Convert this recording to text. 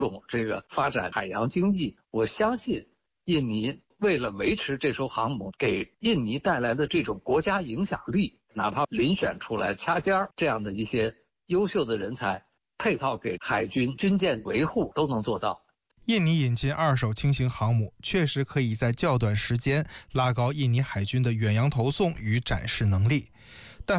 重这个发展海洋经济。我相信印尼为了维持这艘航母给印尼带来的这种国家影响力，哪怕遴选出来掐尖这样的一些优秀的人才，配套给海军军舰维护都能做到。 印尼引进二手轻型航母，确实可以在较短时间拉高印尼海军的远洋投送与展示能力。但